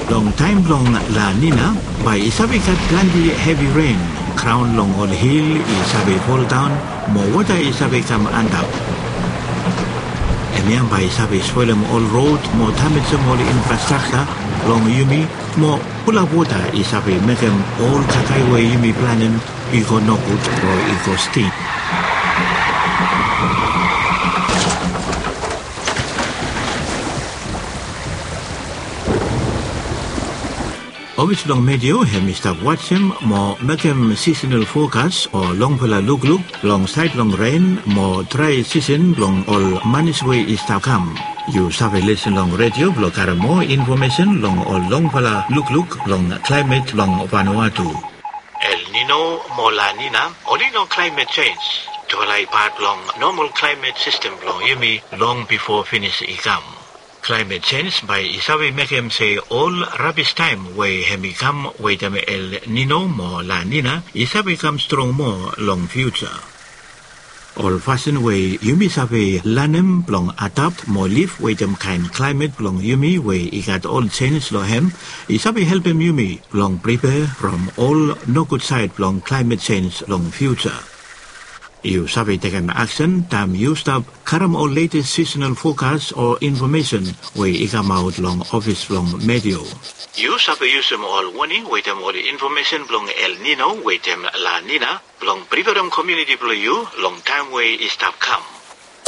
Long time long La Nina, by isabi kat plenty heavy rain. Crown long all hill isabi fall down, more water isabi come andap. Emian by isabi spoil all road, more damage all infrastructure, long yumi, more pull up water isabi make them all kakai way yumi planning, ego no good or ego steep. Always long medio hem Mr. watch him more make him seasonal forecast or long pala look long side long rain more dry season long all manage way is to come. You sabi listen long radio block more information long all long pala look long climate long Vanuatu. El Nino more La Nina only no climate change. To part long normal climate system long yumi long before finish ikam. Climate change by isabi make him say all rubbish time way hemi come wait El Nino more La Nina isabi come strong more long future. All fashion way yumi sabi lanem long adapt more live way them kind climate long yumi way he got all change lo hem isabi help him yumi long prepare from all no good side long climate change long future. You sabi taken action, time you stop karam or latest seasonal forecast or information where it come out long office long medio. You sabi use them all warning, wait them all the information long El Nino, wait them La Nina, long prepare them community below you, long time way is stop come.